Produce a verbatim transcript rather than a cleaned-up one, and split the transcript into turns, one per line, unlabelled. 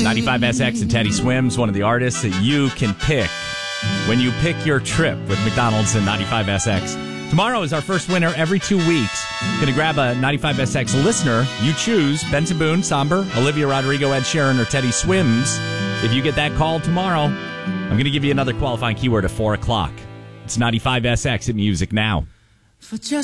ninety-five S X and Teddy Swims, one of the artists that you can pick when you pick your trip with McDonald's and ninety-five S X. Tomorrow is our first winner every two weeks. Going to grab a ninety-five S X listener. You choose Benson Boone, Somber, Olivia Rodrigo, Ed Sheeran, or Teddy Swims. If you get that call tomorrow, I'm going to give you another qualifying keyword at four o'clock. It's ninety-five S X at Music Now.
For just